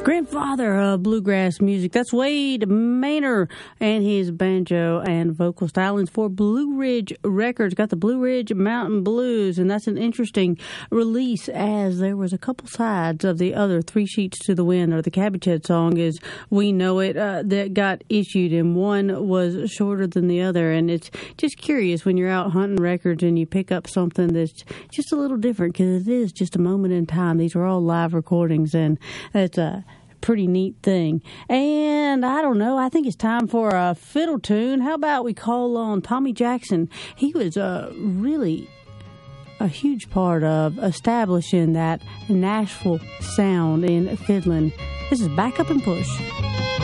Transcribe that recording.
Grandfather of bluegrass music. That's Wade Maynor and his banjo and vocal stylings for Blue Ridge Records. Got the Blue Ridge Mountain Blues, and that's an interesting release, as there was a couple sides of the other Three Sheets to the Wind, or the Cabbage Head song as we know it, that got issued, and one was shorter than the other. And it's just curious when you're out hunting records and you pick up something that's just a little different, because it is just a moment in time. These are all live recordings, and it's a pretty neat thing. And I don't know, I think it's time for a fiddle tune. How about we call on Tommy Jackson? He was really a huge part of establishing that Nashville sound in fiddling. This is Back Up and Push.